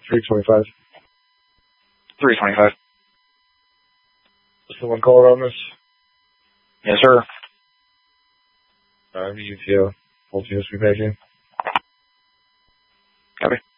325. 325. Someone called on this? Yes, sir. UTO. Full TSP paging. Copy.